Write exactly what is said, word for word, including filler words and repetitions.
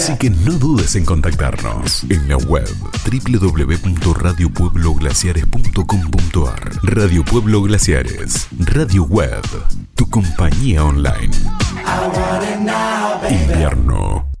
Así que no dudes en contactarnos en la web doble u doble u doble u punto radio pueblo glaciares punto com punto a r. Radio Pueblo Glaciares, radio web, tu compañía online. Invierno